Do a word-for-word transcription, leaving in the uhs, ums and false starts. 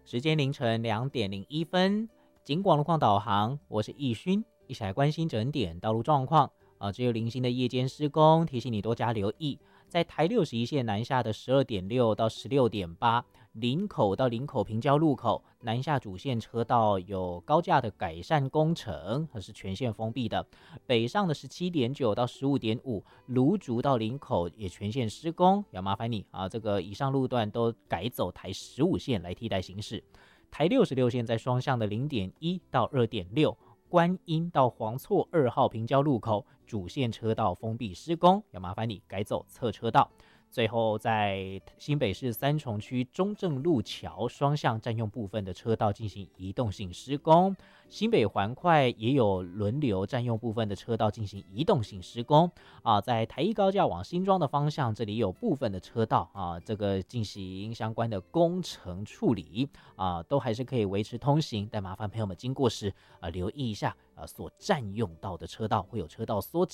时间凌晨两点零一分，警广路况导航，我是易勋，一起来关心整点道路状况啊。只有零星的夜间施工，提醒你多加留意。在台六十一线南下的十二点六到十六点八，林口到林口平交路口南下主线车道有高架的改善工程，还是全线封闭的。北上的十七点九到十五点五，芦竹到林口也全线施工，要麻烦你啊，这个以上路段都改走台十五线来替代行驶。台六十六线在双向的零点一到二点六。观音到黄厝二号平交路口主线车道封闭施工，要麻烦你改走侧车道。最后在新北市三重区中正路桥双向占用部分的车道进行移动性施工，新北环快也有轮流占用部分的车道进行移动性施工啊。在台一高架往新庄的方向，这里有部分的车道啊，这个进行相关的工程处理啊，都还是可以维持通行，但麻烦朋友们经过时啊留意一下啊，所占用到的车道会有车道缩减。